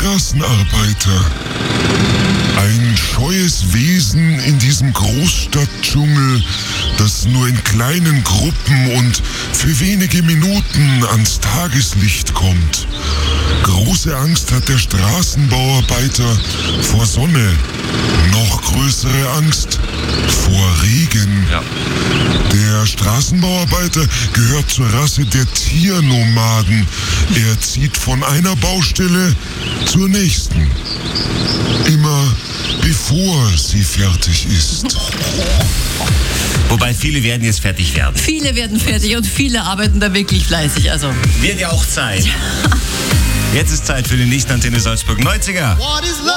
Straßenarbeiter. Ein scheues Wesen in diesem Großstadtdschungel, das nur in kleinen Gruppen und für wenige Minuten ans Tageslicht kommt. Große Angst hat der Straßenbauarbeiter vor Sonne. Noch größere Angst vor Regen. Ja. Der Straßenbauarbeiter gehört zur Rasse der Tiernomaden. Er zieht von einer Baustelle zur nächsten. Immer bevor sie fertig ist. Wobei viele werden jetzt fertig werden. Viele werden fertig und viele arbeiten da wirklich fleißig. Also Wird ja auch Zeit. Jetzt ist Zeit für die Nicht-Antenne Salzburg 90er.